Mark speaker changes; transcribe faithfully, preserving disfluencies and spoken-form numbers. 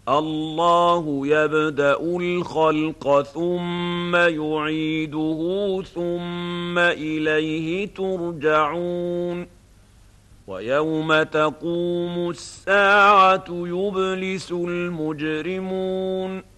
Speaker 1: الله يبدأ الخلق ثم يعيده ثم إليه ترجعون ويوم تقوم الساعة يبلس المجرمون